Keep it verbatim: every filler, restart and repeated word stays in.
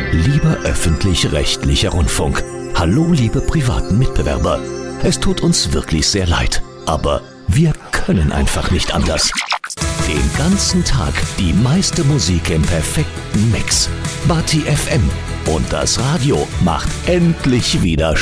Lieber öffentlich-rechtlicher Rundfunk, hallo liebe privaten Mitbewerber. Es tut uns wirklich sehr leid, aber wir können einfach nicht anders. Den ganzen Tag die meiste Musik im perfekten Mix. Bati F M. Und das Radio macht endlich wieder